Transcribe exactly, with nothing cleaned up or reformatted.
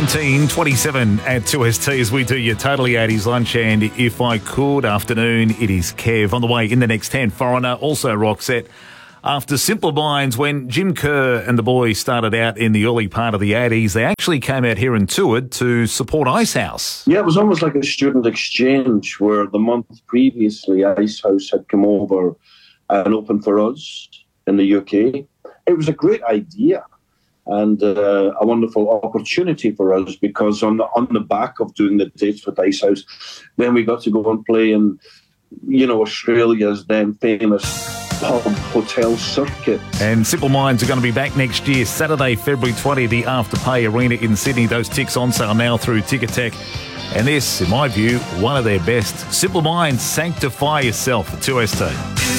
seventeen twenty-seven at two S T as we do your Totally eighties lunch. And if I could, afternoon, it is Kev. On the way in the next ten, Foreigner, also Roxette. After Simple Minds, when Jim Kerr and the boys started out in the early part of the eighties, they actually came out here and toured to support Icehouse. Yeah, it was almost like a student exchange where the month previously Icehouse had come over and opened for us in the U K. It was a great idea and uh, a wonderful opportunity for us because on the, on the back of doing the dates with Icehouse, then we got to go and play in, you know, Australia's then famous pub hotel circuit. And Simple Minds are going to be back next year, Saturday, February twentieth, the Afterpay Arena in Sydney. Those ticks on sale now through Ticketek. And this, in my view, one of their best. Simple Minds, Sanctify Yourself at two S T.